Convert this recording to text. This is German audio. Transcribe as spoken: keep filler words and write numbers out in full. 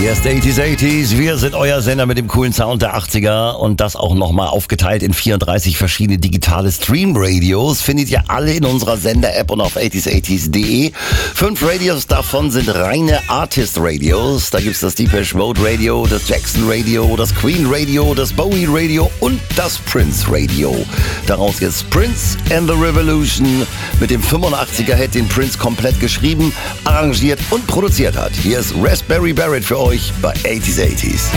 Hier ist achtziger achtziger. Wir sind euer Sender mit dem coolen Sound der achtziger und das auch nochmal aufgeteilt in vierunddreißig verschiedene digitale Stream-Radios. Findet ihr alle in unserer Sender-App und auf achtziger achtziger punkt de. Fünf Radios davon sind reine Artist-Radios. Da gibt's das Depeche Mode Radio, das Jackson Radio, das Queen Radio, das Bowie Radio und das Prince Radio. Daraus jetzt Prince and the Revolution mit dem fünfundachtziger-Hit, den Prince komplett geschrieben, arrangiert und produziert hat. Hier ist Raspberry Barrett für euch bei achtziger achtziger.